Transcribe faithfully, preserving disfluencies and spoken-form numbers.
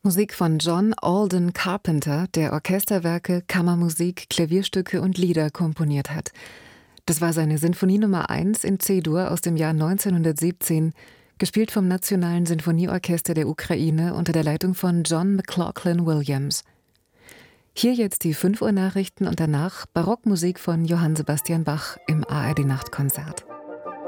Musik von John Alden Carpenter, der Orchesterwerke, Kammermusik, Klavierstücke und Lieder komponiert hat. Das war seine Sinfonie Nummer eins in C-Dur aus dem Jahr neunzehnhundertsiebzehn, gespielt vom Nationalen Sinfonieorchester der Ukraine unter der Leitung von John McLaughlin Williams. Hier jetzt die fünf Uhr Nachrichten und danach Barockmusik von Johann Sebastian Bach im A R D Nachtkonzert.